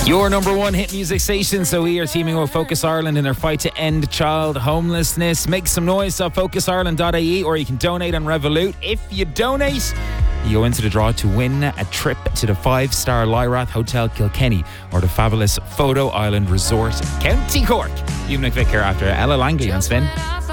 Your number one hit music station. So we are teaming with Focus Ireland in their fight to end child homelessness. Make some noise at focusireland.ie, or you can donate on Revolut. If you donate, you go into the draw to win a trip to the 5-star Lyrath Hotel Kilkenny or the fabulous Photo Island Resort, County Cork. You Nick Vick here after Ella Langley on Spin.